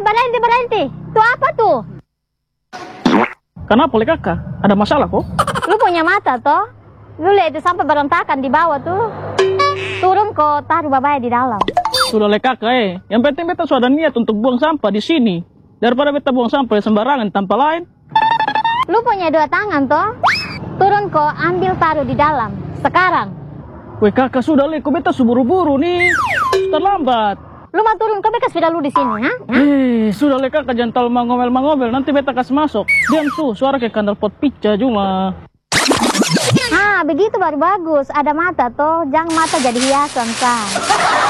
berhenti, berhenti. Itu apa tuh? Kenapa le kakak? Ada masalah kok? Lu punya mata toh? Lu lihat itu sampai berantakan di bawah tuh. Turun kok, taruh babaya di dalam. Sudah le kakak Yang penting beta sudah niat untuk buang sampah di sini. Daripada beta buang sampah sembarangan tanpa lain. Lu punya 2 tangan toh? Turun kok, ambil taruh di dalam. Sekarang. Weh kakak sudah le, kok beta buru-buru nih. Terlambat. Lu mau turun, kok bekas sudah lu di sini, ha? Sudah le kakak jangan terlalu mangomel-mangomel. Nanti beta kasih masuk. Diam tuh, suara kayak kandal pot pica cuma. Ah, begitu baru bagus. Ada mata toh, jangan mata jadi hiasan, Kak.